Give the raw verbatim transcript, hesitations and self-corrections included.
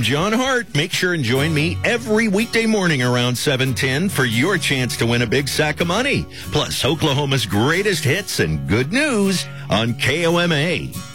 John Hart. Make sure and join me every weekday morning around seven ten for your chance to win a big sack of money. Plus, Oklahoma's greatest hits and good news on K O M A.